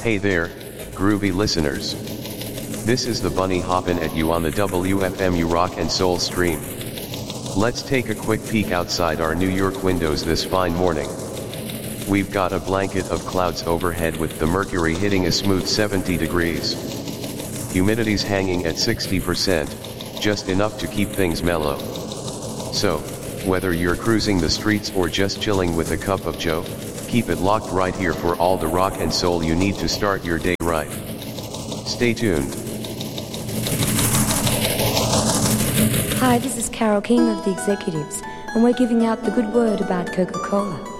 Hey there, groovy listeners. This is the Bunny hoppin' at you on the WFMU Rock and Soul stream. Let's take a quick peek outside our New York windows this fine morning. We've got a blanket of clouds overhead with the mercury hitting a smooth 70 degrees. Humidity's hanging at 60%, just enough to keep things mellow. So, whether you're cruising the streets or just chilling with a cup of joe, keep it locked right here for all the rock and soul you need to start your day right. Stay tuned. Hi, this is Carol King of The Executives, and we're giving out the good word about Coca-Cola.